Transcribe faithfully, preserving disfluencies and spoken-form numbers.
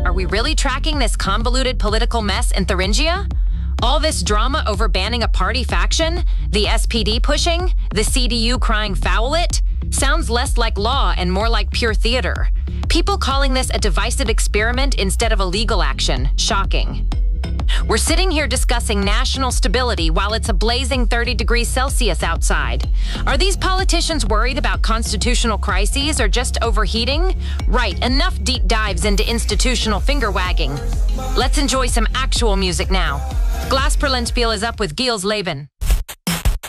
Are we really tracking this convoluted political mess in Thuringia? All this drama over banning a party faction? The S P D pushing? The C D U crying foul it? Sounds less like law and more like pure theater. People calling this a divisive experiment instead of a legal action. Shocking. We're sitting here discussing national stability while it's a blazing thirty degrees Celsius outside. Are these politicians worried about constitutional crises or just overheating? Right, enough deep dives into institutional finger-wagging. Let's enjoy some actual music now. Glasperlenspiel is up with Gilles Leben.